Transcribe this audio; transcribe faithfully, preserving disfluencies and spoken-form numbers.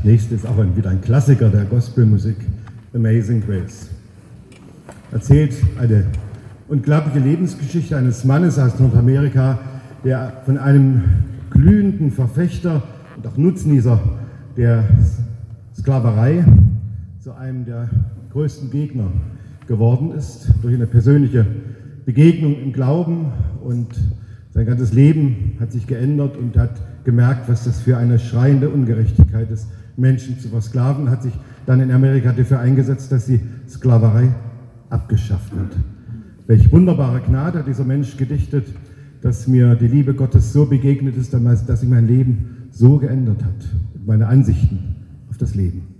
nächste ist auch wieder ein Klassiker der Gospelmusik, Amazing Grace. Erzählt eine unglaubliche Lebensgeschichte eines Mannes aus Nordamerika, der von einem glühenden Verfechter und auch Nutznießer der Sklaverei zu einem der größten Gegner geworden ist, durch eine persönliche Begegnung im Glauben, und sein ganzes Leben hat sich geändert und hat gemerkt, was das für eine schreiende Ungerechtigkeit ist, Menschen zu versklaven, hat sich dann in Amerika dafür eingesetzt, dass die Sklaverei abgeschafft wird. Welch wunderbare Gnade hat dieser Mensch gedichtet, dass mir die Liebe Gottes so begegnet ist, dass sich mein Leben so geändert hat, meine Ansichten auf das Leben.